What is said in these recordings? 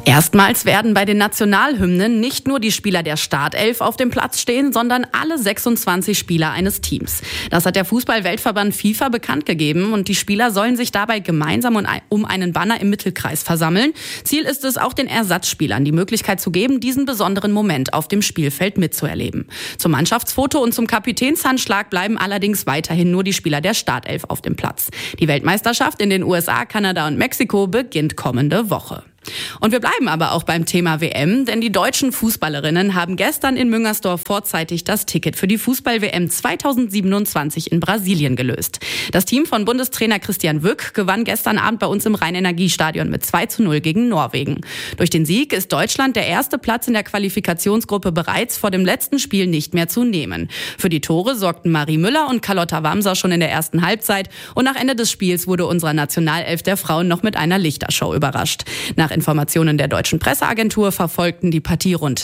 Erstmals werden bei den Nationalhymnen nicht nur die Spieler der Startelf auf dem Platz stehen, sondern alle 26 Spieler eines Teams. Das hat der Fußball-Weltverband FIFA bekannt gegeben und die Spieler sollen sich dabei gemeinsam um einen Banner im Mittelkreis versammeln. Ziel ist es, auch den Ersatzspielern die Möglichkeit zu geben, diesen besonderen Moment auf dem Spielfeld mitzuerleben. Zum Mannschaftsfoto und zum Kapitänshandschlag bleiben allerdings weiterhin nur die Spieler der Startelf auf dem Platz. Die Weltmeisterschaft in den USA, Kanada und Mexiko beginnt kommende Woche. Und wir bleiben aber auch beim Thema WM, denn die deutschen Fußballerinnen haben gestern in Müngersdorf vorzeitig das Ticket für die Fußball-WM 2027 in Brasilien gelöst. Das Team von Bundestrainer Christian Wück gewann gestern Abend bei uns im Rhein-Energiestadion mit 2:0 gegen Norwegen. Durch den Sieg ist Deutschland der erste Platz in der Qualifikationsgruppe bereits vor dem letzten Spiel nicht mehr zu nehmen. Für die Tore sorgten Marie Müller und Carlotta Wamser schon in der ersten Halbzeit und nach Ende des Spiels wurde unsere Nationalelf der Frauen noch mit einer Lichtershow überrascht. Nach Informationen der deutschen Presseagentur verfolgten die Partie rund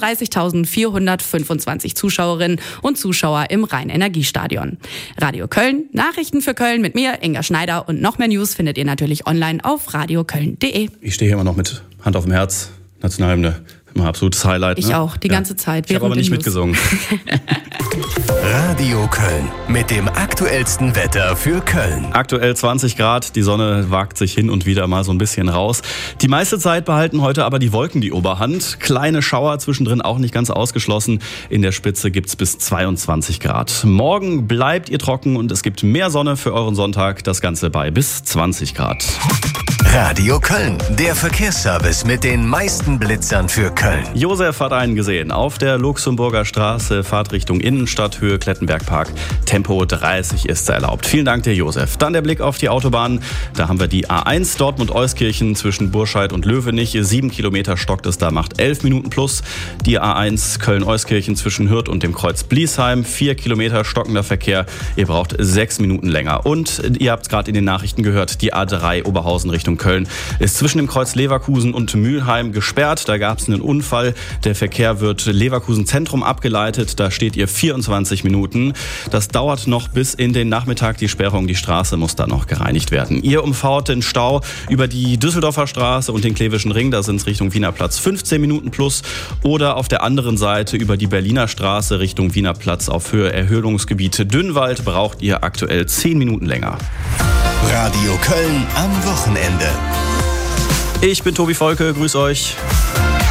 33.425 Zuschauerinnen und Zuschauer im Rhein-Energiestadion. Radio Köln, Nachrichten für Köln mit mir, Inga Schneider, und noch mehr News findet ihr natürlich online auf radioköln.de. Ich stehe hier immer noch mit Hand auf dem Herz, Nationalhymne, immer absolutes Highlight. Ich auch, die ganze Zeit. Ich habe aber nicht mitgesungen. Radio Köln mit dem aktuellsten Wetter für Köln. Aktuell 20 Grad, die Sonne wagt sich hin und wieder mal so ein bisschen raus. Die meiste Zeit behalten heute aber die Wolken die Oberhand. Kleine Schauer zwischendrin auch nicht ganz ausgeschlossen. In der Spitze gibt's bis 22 Grad. Morgen bleibt ihr trocken und es gibt mehr Sonne für euren Sonntag. Das Ganze bei bis 20 Grad. Radio Köln, der Verkehrsservice mit den meisten Blitzern für Köln. Josef hat einen gesehen. Auf der Luxemburger Straße, Fahrtrichtung Innenstadt, Höhe Klettenbergpark. Tempo 30 ist erlaubt. Vielen Dank dir, Josef. Dann der Blick auf die Autobahn. Da haben wir die A1 Dortmund-Euskirchen zwischen Burscheid und Löwenich. 7 Kilometer stockt es da, macht 11 Minuten plus. Die A1 Köln-Euskirchen zwischen Hürth und dem Kreuz Bliesheim. 4 Kilometer stockender Verkehr. Ihr braucht 6 Minuten länger. Und ihr habt es gerade in den Nachrichten gehört, die A3 Oberhausen Richtung Köln ist zwischen dem Kreuz Leverkusen und Mülheim gesperrt. Da gab es einen Unfall. Der Verkehr wird Leverkusen Zentrum abgeleitet. Da steht ihr 24 Minuten. Das dauert noch bis in den Nachmittag. Die Sperrung, die Straße muss dann noch gereinigt werden. Ihr umfahren den Stau über die Düsseldorfer Straße und den Klevischen Ring. Da sind es Richtung Wiener Platz 15 Minuten plus. Oder auf der anderen Seite über die Berliner Straße Richtung Wiener Platz auf Höhe Erhöhungsgebiet Dünnwald braucht ihr aktuell 10 Minuten länger. Radio Köln am Wochenende. Ich bin Tobi Volke, grüß euch.